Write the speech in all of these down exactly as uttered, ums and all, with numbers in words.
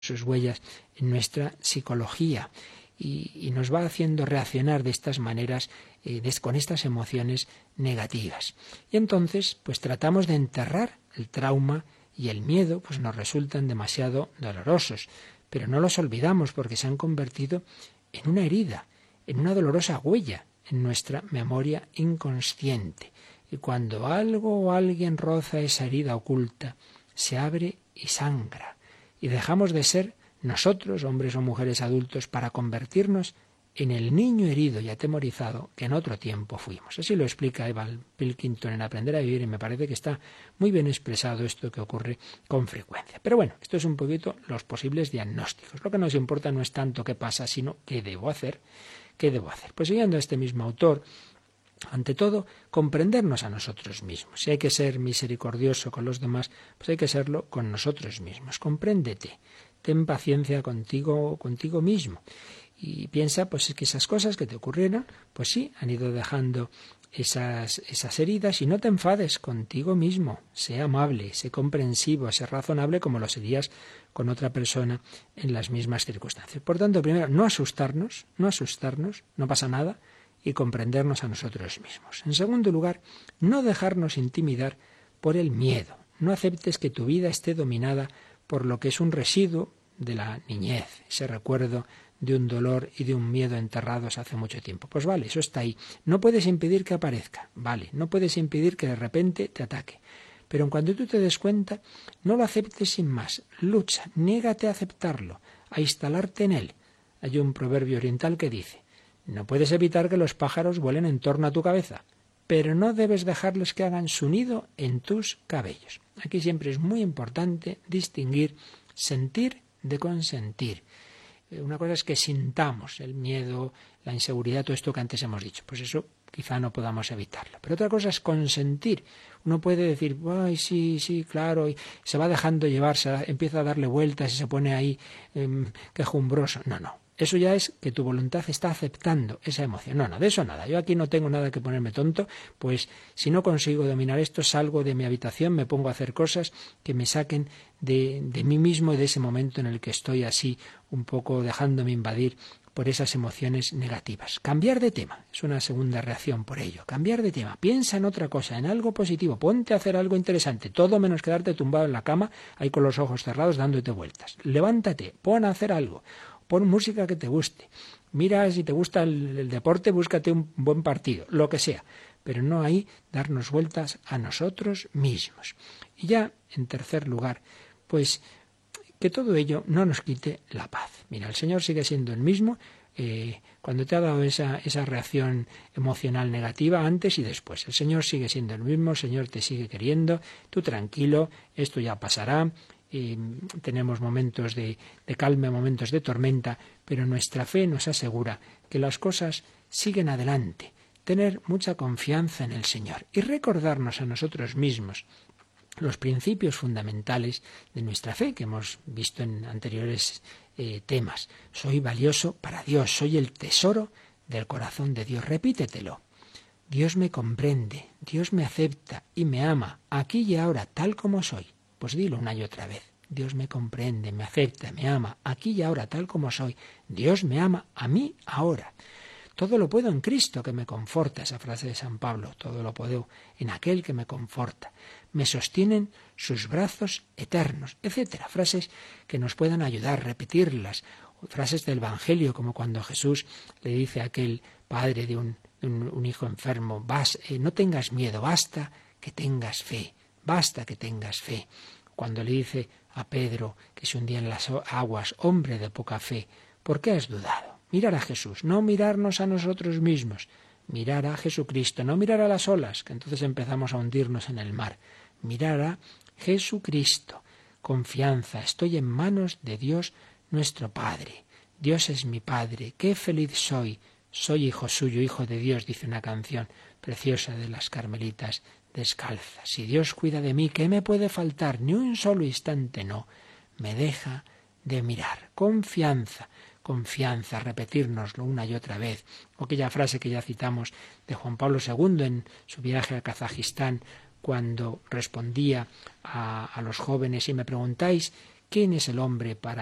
sus huellas en nuestra psicología y, y nos va haciendo reaccionar de estas maneras, eh, de, con estas emociones negativas. Y entonces, pues tratamos de enterrar el trauma y el miedo, pues nos resultan demasiado dolorosos, pero no los olvidamos porque se han convertido en una herida, en una dolorosa huella en nuestra memoria inconsciente. Y cuando algo o alguien roza esa herida oculta, se abre y sangra. Y dejamos de ser nosotros, hombres o mujeres adultos, para convertirnos en el niño herido y atemorizado que en otro tiempo fuimos. Así lo explica Evan Pilkington en Aprender a Vivir, y me parece que está muy bien expresado esto que ocurre con frecuencia. Pero bueno, esto es un poquito los posibles diagnósticos. Lo que nos importa no es tanto qué pasa, sino qué debo hacer. ¿Qué debo hacer? Pues siguiendo a este mismo autor, ante todo, comprendernos a nosotros mismos. Si hay que ser misericordioso con los demás, pues hay que serlo con nosotros mismos. Compréndete, ten paciencia contigo, contigo mismo. Y piensa, pues es que esas cosas que te ocurrieron, pues sí, han ido dejando esas, esas heridas, y no te enfades contigo mismo. Sé amable, sé comprensivo, sé razonable como lo serías con otra persona en las mismas circunstancias. Por tanto, primero, no asustarnos, no asustarnos, no pasa nada, y comprendernos a nosotros mismos. En segundo lugar, no dejarnos intimidar por el miedo. No aceptes que tu vida esté dominada por lo que es un residuo de la niñez, ese recuerdo de un dolor y de un miedo enterrados hace mucho tiempo. Pues vale, eso está ahí. No puedes impedir que aparezca, vale, no puedes impedir que de repente te ataque. Pero en cuanto tú te des cuenta, no lo aceptes sin más. Lucha, niégate a aceptarlo, a instalarte en él. Hay un proverbio oriental que dice: no puedes evitar que los pájaros vuelen en torno a tu cabeza, pero no debes dejarles que hagan su nido en tus cabellos. Aquí siempre es muy importante distinguir sentir de consentir. Una cosa es que sintamos el miedo, la inseguridad, todo esto que antes hemos dicho. Pues eso quizá no podamos evitarlo. Pero otra cosa es consentir. Uno puede decir, ay, sí, sí, claro, y se va dejando llevar, se empieza a darle vueltas y se pone ahí eh, quejumbroso. No, no. Eso ya es que tu voluntad está aceptando esa emoción. No, no, de eso nada. Yo aquí no tengo nada que ponerme tonto, pues si no consigo dominar esto, salgo de mi habitación, me pongo a hacer cosas que me saquen de, de mí mismo y de ese momento en el que estoy así, un poco dejándome invadir por esas emociones negativas. Cambiar de tema es una segunda reacción por ello. Cambiar de tema. Piensa en otra cosa, en algo positivo. Ponte a hacer algo interesante. Todo menos quedarte tumbado en la cama, ahí con los ojos cerrados, dándote vueltas. Levántate, pon a hacer algo. Pon música que te guste. Mira, si te gusta el, el deporte, búscate un buen partido, lo que sea. Pero no ahí darnos vueltas a nosotros mismos. Y ya, en tercer lugar, pues que todo ello no nos quite la paz. Mira, el Señor sigue siendo el mismo eh, cuando te ha dado esa, esa reacción emocional negativa antes y después. El Señor sigue siendo el mismo, el Señor te sigue queriendo, tú tranquilo, esto ya pasará. Y tenemos momentos de, de calma, momentos de tormenta, pero nuestra fe nos asegura que las cosas siguen adelante. Tener mucha confianza en el Señor y recordarnos a nosotros mismos los principios fundamentales de nuestra fe que hemos visto en anteriores eh, temas. Soy valioso para Dios, soy el tesoro del corazón de Dios. Repítetelo. Dios me comprende, Dios me acepta y me ama, aquí y ahora, tal como soy. Pues dilo una y otra vez. Dios me comprende, me acepta, me ama, aquí y ahora, tal como soy. Dios me ama a mí ahora. Todo lo puedo en Cristo que me conforta, esa frase de San Pablo. Todo lo puedo en aquel que me conforta. Me sostienen sus brazos eternos, etcétera. Frases que nos puedan ayudar, repetirlas. Frases del Evangelio, como cuando Jesús le dice a aquel padre de un, un, un hijo enfermo, Vas, eh, no tengas miedo, basta que tengas fe. Basta que tengas fe. Cuando le dice a Pedro que se hundía en las aguas, hombre de poca fe, ¿por qué has dudado? Mirar a Jesús, no mirarnos a nosotros mismos, mirar a Jesucristo, no mirar a las olas, que entonces empezamos a hundirnos en el mar. Mirar a Jesucristo. Confianza, estoy en manos de Dios nuestro Padre. Dios es mi Padre, qué feliz soy. Soy hijo suyo, hijo de Dios, dice una canción preciosa de las carmelitas descalzas. Si Dios cuida de mí, ¿qué me puede faltar? Ni un solo instante no me deja de mirar. Confianza, confianza, repetírnoslo una y otra vez. O aquella frase que ya citamos de Juan Pablo segundo en su viaje a Kazajistán, cuando respondía a, a los jóvenes, y me preguntáis, ¿quién es el hombre para,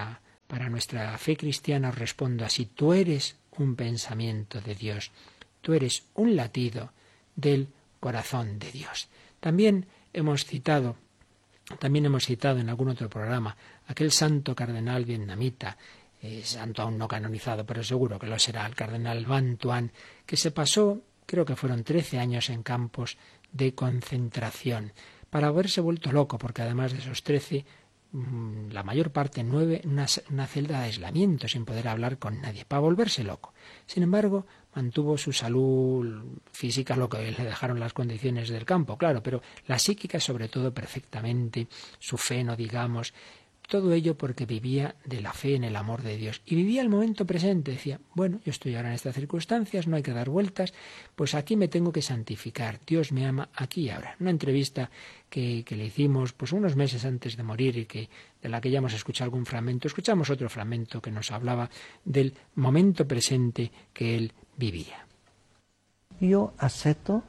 para nuestra fe cristiana os respondo así: tú eres un pensamiento de Dios, tú eres un latido del corazón de Dios. También hemos citado, también hemos citado en algún otro programa aquel santo cardenal vietnamita, eh, santo aún no canonizado, pero seguro que lo será, el cardenal Van Tuan, que se pasó, creo que fueron trece años en campos de concentración, para haberse vuelto loco, porque además de esos trece, la mayor parte, nueve, en una, una celda de aislamiento, sin poder hablar con nadie, para volverse loco. Sin embargo, mantuvo su salud física, lo que le dejaron las condiciones del campo, claro, pero la psíquica sobre todo perfectamente, su fe, no digamos, todo ello porque vivía de la fe en el amor de Dios. Y vivía el momento presente, decía, bueno, yo estoy ahora en estas circunstancias, no hay que dar vueltas, pues aquí me tengo que santificar, Dios me ama aquí y ahora. Una entrevista que, que le hicimos pues unos meses antes de morir y que de la que ya hemos escuchado algún fragmento, escuchamos otro fragmento que nos hablaba del momento presente que él vivía. Yo acepto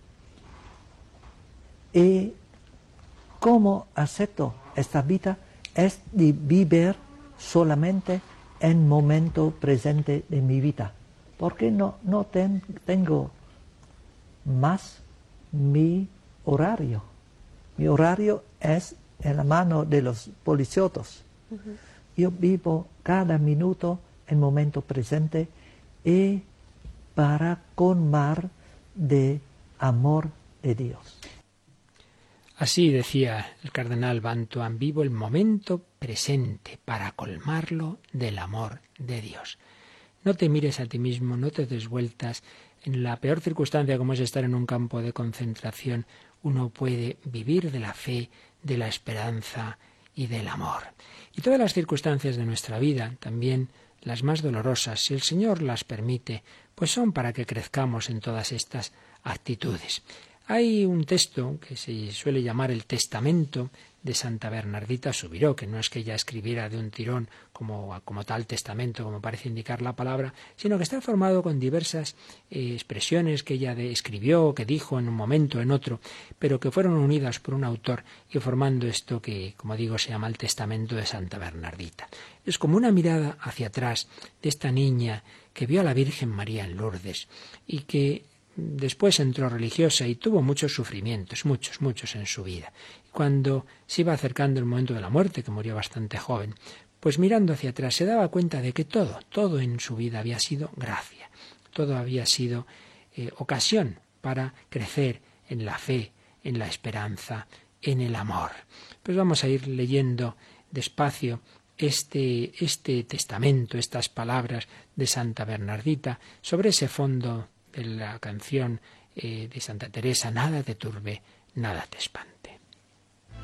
y cómo acepto esta vida es de vivir solamente en el momento presente de mi vida, porque no, no ten, tengo más mi horario. Mi horario es en la mano de los policiotos. Uh-huh. Yo vivo cada minuto en el momento presente y para colmar de amor de Dios. Así decía el cardenal Van Tuan, vivo el momento presente para colmarlo del amor de Dios. No te mires a ti mismo, no te des vueltas. En la peor circunstancia como es estar en un campo de concentración, uno puede vivir de la fe, de la esperanza y del amor. Y todas las circunstancias de nuestra vida, también las más dolorosas, si el Señor las permite, pues son para que crezcamos en todas estas actitudes. Hay un texto que se suele llamar el Testamento de Santa Bernardita Subiró, que no es que ella escribiera de un tirón como, como tal testamento, como parece indicar la palabra, sino que está formado con diversas eh, expresiones que ella de, escribió, que dijo en un momento, en otro, pero que fueron unidas por un autor y formando esto que, como digo, se llama el Testamento de Santa Bernardita. Es como una mirada hacia atrás de esta niña que vio a la Virgen María en Lourdes y que después entró religiosa y tuvo muchos sufrimientos, muchos, muchos en su vida. Cuando se iba acercando el momento de la muerte, que murió bastante joven, pues mirando hacia atrás se daba cuenta de que todo, todo en su vida había sido gracia, todo había sido eh, ocasión para crecer en la fe, en la esperanza, en el amor. Pues vamos a ir leyendo despacio este, este testamento, estas palabras de Santa Bernardita, sobre ese fondo de la canción eh, de Santa Teresa, nada te turbe, nada te espante.